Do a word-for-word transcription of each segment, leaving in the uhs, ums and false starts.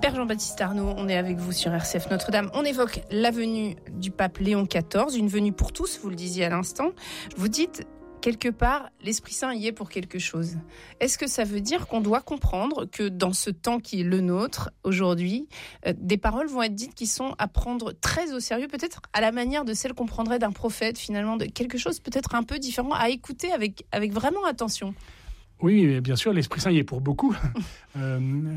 Père Jean-Baptiste Arnaud, on est avec vous sur R C F Notre-Dame. On évoque la venue du pape Léon quatorze, une venue pour tous, vous le disiez à l'instant. Vous dites, quelque part, l'Esprit Saint y est pour quelque chose. Est-ce que ça veut dire qu'on doit comprendre que dans ce temps qui est le nôtre, aujourd'hui, euh, des paroles vont être dites qui sont à prendre très au sérieux, peut-être à la manière de celles qu'on prendrait d'un prophète, finalement, de quelque chose peut-être un peu différent, à écouter avec, avec vraiment attention? Oui, bien sûr, l'Esprit Saint y est pour beaucoup. euh,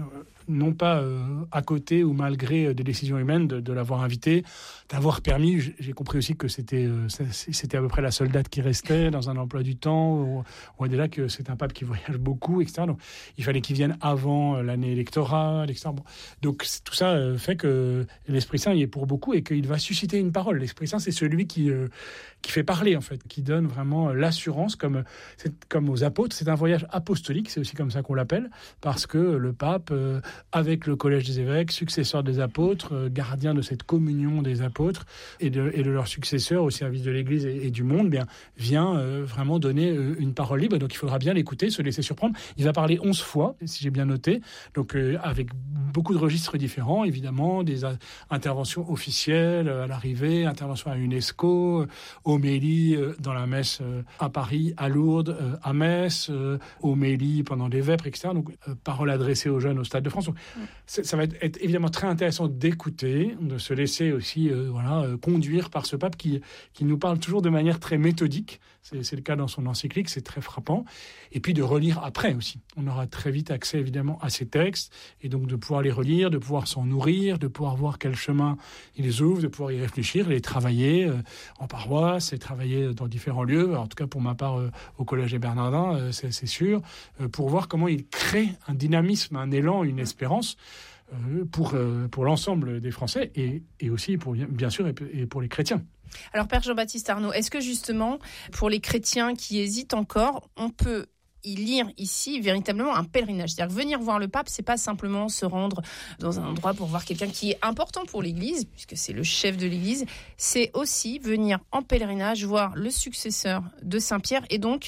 non pas euh, à côté ou malgré des décisions humaines de, de l'avoir invité, d'avoir permis. J'ai compris aussi que c'était, euh, c'était à peu près la seule date qui restait dans un emploi du temps. On voit déjà que c'est un pape qui voyage beaucoup, et cetera. Donc, il fallait qu'il vienne avant l'année électorale, et cetera. Bon. Donc, tout ça euh, fait que l'Esprit Saint y est pour beaucoup et qu'il va susciter une parole. L'Esprit Saint, c'est celui qui, euh, qui fait parler, en fait, qui donne vraiment l'assurance, comme, c'est, comme aux apôtres. C'est un voyage apostolique, c'est aussi comme ça qu'on l'appelle, parce que le pape, euh, avec le collège des évêques, successeur des apôtres, euh, gardien de cette communion des apôtres et de, et de leurs successeurs au service de l'Église et, et du monde, bien, vient euh, vraiment donner euh, une parole libre. Donc il faudra bien l'écouter, se laisser surprendre. Il va parler onze fois, si j'ai bien noté, donc euh, avec beaucoup de registres différents, évidemment, des a- interventions officielles à l'arrivée, interventions à UNESCO, euh, homélie euh, dans la messe euh, à Paris, à Lourdes, euh, à Metz, euh, homélie pendant les vêpres, et cetera. Donc, euh, parole adressée aux jeunes au Stade de France. Donc, mmh. ça va être, être évidemment très intéressant d'écouter, de se laisser aussi euh, voilà, euh, conduire par ce pape qui, qui nous parle toujours de manière très méthodique. C'est, c'est le cas dans son encyclique, c'est très frappant. Et puis de relire après aussi. On aura très vite accès évidemment à ces textes, et donc de pouvoir les relire, de pouvoir s'en nourrir, de pouvoir voir quel chemin ils ouvrent, de pouvoir y réfléchir, les travailler euh, en paroisse, et travailler dans différents lieux. En tout cas, pour ma part, euh, au Collège des Bernardins, euh, c'est, c'est sûr, euh, pour voir comment il crée un dynamisme, un élan, une espérance euh, pour, euh, pour l'ensemble des Français et, et aussi, pour, bien sûr, et pour les chrétiens. Alors, Père Jean-Baptiste Arnaud, est-ce que justement, pour les chrétiens qui hésitent encore, on peut y lire ici véritablement un pèlerinage? C'est-à-dire que venir voir le pape, c'est pas simplement se rendre dans un endroit pour voir quelqu'un qui est important pour l'Église, puisque c'est le chef de l'Église, c'est aussi venir en pèlerinage voir le successeur de Saint-Pierre et donc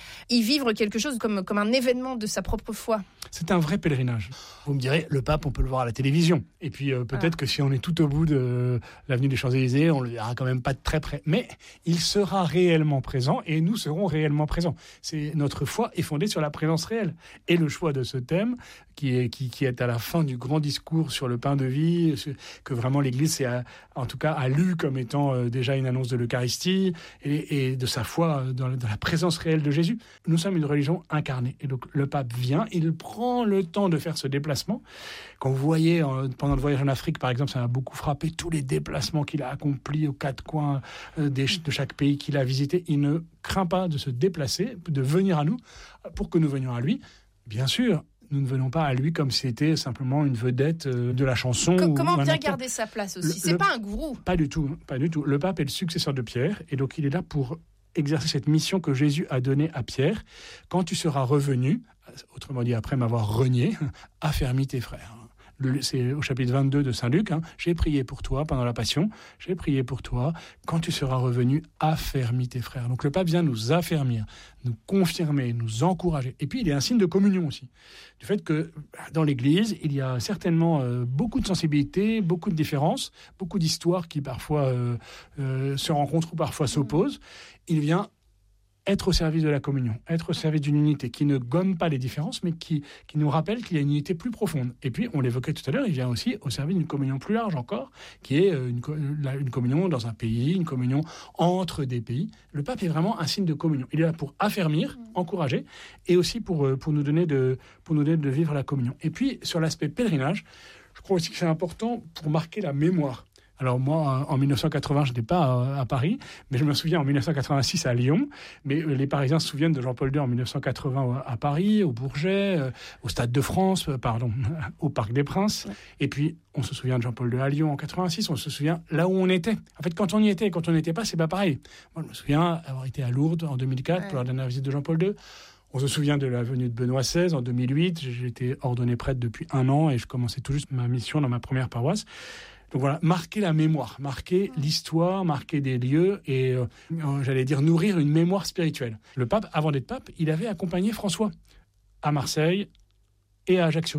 y vivre quelque chose comme, comme un événement de sa propre foi. C'est un vrai pèlerinage. Vous me direz, le pape, on peut le voir à la télévision. Et puis euh, peut-être ah. que si on est tout au bout de l'avenue des Champs-Élysées, on le verra quand même pas de très près. Mais il sera réellement présent et nous serons réellement présents. C'est, notre foi est fondée sur la présence réelle. Et le choix de ce thème, qui est, qui, qui est à la fin du grand discours sur le pain de vie, que vraiment l'Église, c'est à, en tout cas, a lu comme étant euh, déjà une annonce de l'Eucharistie et, et de sa foi dans, dans la présence réelle de Jésus. Nous sommes une religion incarnée. Et donc, le pape vient, il prend le temps de faire ce déplacement. Quand vous voyez, pendant le voyage en Afrique, par exemple, ça m'a beaucoup frappé, tous les déplacements qu'il a accomplis aux quatre coins des, de chaque pays qu'il a visité. Il ne craint pas de se déplacer, de venir à nous, pour que nous venions à lui. Bien sûr, nous ne venons pas à lui comme si c'était simplement une vedette de la chanson. Com- comment ou bien garder sa place aussi? Le, C'est le, pas un gourou. Pas du tout, pas du tout. Le pape est le successeur de Pierre, et donc il est là pour exercer cette mission que Jésus a donnée à Pierre. Quand tu seras revenu, autrement dit après m'avoir renié, affermis tes frères. Le, c'est au chapitre vingt-deux de Saint Luc, hein, j'ai prié pour toi pendant la Passion, j'ai prié pour toi, quand tu seras revenu, affermis tes frères. Donc le pape vient nous affermir, nous confirmer, nous encourager. Et puis il y a un signe de communion aussi, du fait que dans l'Église, il y a certainement euh, beaucoup de sensibilité, beaucoup de différences, beaucoup d'histoires qui parfois euh, euh, se rencontrent ou parfois s'opposent. Il vient être au service de la communion, être au service d'une unité qui ne gomme pas les différences, mais qui, qui nous rappelle qu'il y a une unité plus profonde. Et puis, on l'évoquait tout à l'heure, il vient aussi au service d'une communion plus large encore, qui est une, une communion dans un pays, une communion entre des pays. Le pape est vraiment un signe de communion. Il est là pour affermir, encourager, et aussi pour, pour, nous donner de, pour nous donner de vivre la communion. Et puis, sur l'aspect pèlerinage, je crois aussi que c'est important pour marquer la mémoire. Alors moi, en dix-neuf cent quatre-vingts, je n'étais pas à Paris, mais je me souviens en dix-neuf cent quatre-vingt-six à Lyon. Mais les Parisiens se souviennent de Jean-Paul deux en dix-neuf cent quatre-vingts à Paris, au Bourget, au Stade de France, pardon, au Parc des Princes. Et puis, on se souvient de Jean-Paul deux à Lyon en quatre-vingt-six. On se souvient là où on était. En fait, quand on y était et quand on n'y était pas, c'est pas pareil. Moi, je me souviens avoir été à Lourdes en deux mille quatre ouais. pour la dernière visite de Jean-Paul deux. On se souvient de la venue de Benoît seize en deux mille huit. J'ai été ordonné prêtre depuis un an et je commençais tout juste ma mission dans ma première paroisse. Donc voilà, marquer la mémoire, marquer l'histoire, marquer des lieux et, euh, j'allais dire, nourrir une mémoire spirituelle. Le pape, avant d'être pape, il avait accompagné François à Marseille et à Ajaccio.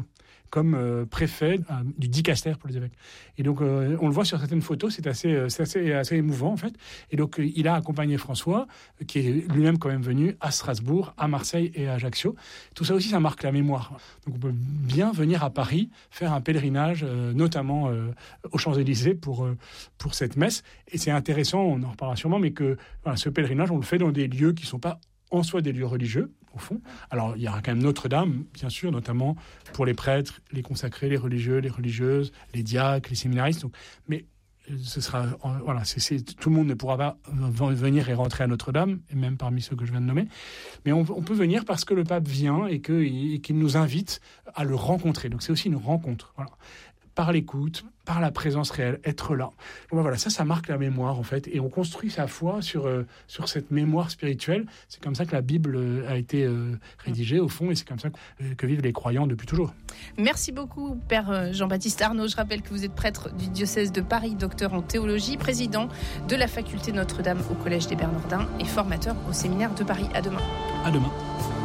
comme euh, préfet euh, du dicaster pour les évêques. Et donc, euh, on le voit sur certaines photos, c'est assez, euh, c'est assez, assez émouvant, en fait. Et donc, euh, il a accompagné François, euh, qui est lui-même quand même venu à Strasbourg, à Marseille et à Ajaccio. Tout ça aussi, ça marque la mémoire. Donc, on peut bien venir à Paris, faire un pèlerinage, euh, notamment euh, aux Champs-Élysées, pour, euh, pour cette messe. Et c'est intéressant, on en reparlera sûrement, mais que voilà, ce pèlerinage, on le fait dans des lieux qui ne sont pas en soi des lieux religieux, au fond. Alors, il y aura quand même Notre-Dame, bien sûr, notamment pour les prêtres, les consacrés, les religieux, les religieuses, les diacres, les séminaristes. Donc, mais ce sera, voilà, c'est, c'est, tout le monde ne pourra pas venir et rentrer à Notre-Dame, et même parmi ceux que je viens de nommer. Mais on, on peut venir parce que le pape vient et, que, et qu'il nous invite à le rencontrer. Donc, c'est aussi une rencontre. Voilà. Par l'écoute, par la présence réelle, être là. Donc voilà, ça, ça marque la mémoire, en fait. Et on construit sa foi sur, euh, sur cette mémoire spirituelle. C'est comme ça que la Bible a été euh, rédigée, au fond, et c'est comme ça que, euh, que vivent les croyants depuis toujours. Merci beaucoup, Père Jean-Baptiste Arnaud. Je rappelle que vous êtes prêtre du diocèse de Paris, docteur en théologie, président de la faculté Notre-Dame au Collège des Bernardins et formateur au séminaire de Paris. À demain. À demain.